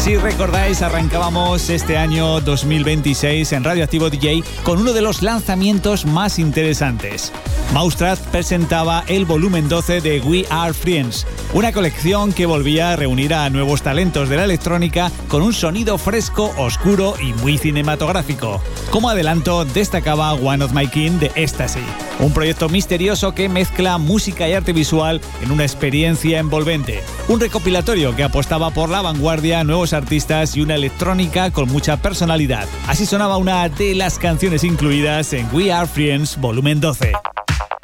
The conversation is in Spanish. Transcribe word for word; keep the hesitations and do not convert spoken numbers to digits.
Si recordáis, arrancábamos este año dos mil veintiséis en Radioactivo D J con uno de los lanzamientos más interesantes. Mousetrap presentaba el volumen doce de We Are Friends, una colección que volvía a reunir a nuevos talentos de la electrónica con un sonido fresco, oscuro y muy cinematográfico. Como adelanto, destacaba One of My Kin de Ecstasy, un proyecto misterioso que mezcla música y arte visual en una experiencia envolvente. Un recopilatorio que apostaba por la vanguardia, nuevos artistas y una electrónica con mucha personalidad. Así sonaba una de las canciones incluidas en We Are Friends volumen doce.